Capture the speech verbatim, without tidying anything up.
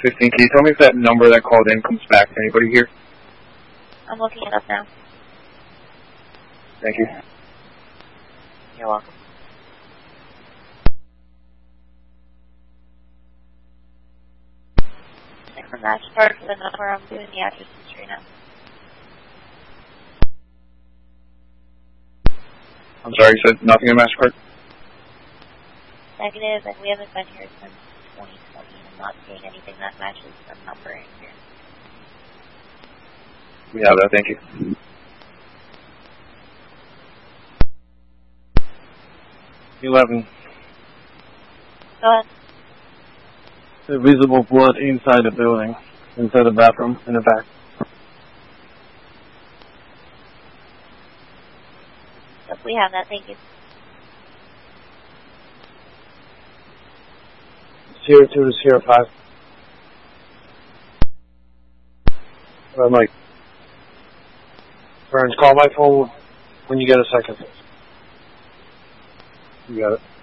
fifteen, can you tell me if that number that called in comes back to anybody here? I'm looking it up now. Thank you. You're welcome. Check for match part for the number. I'm doing the address history now. I'm sorry, you said nothing in MasterCard? Negative, and we haven't been here since twenty twenty. I'm not seeing anything that matches the number in here. We have that, thank you. Eleven. Go ahead. The visible blood inside the building, inside the bathroom, in the back. Yep, we have that, thank you. Zero two to zero five. Uh, Mike. Burns, call my phone when you get a second. You got it.